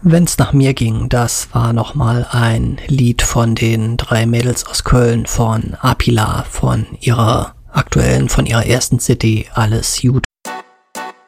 Wenn's nach mir ging, das war nochmal ein Lied von den 3 Mädels aus Köln, von Apila, von ihrer ersten CD Alles gut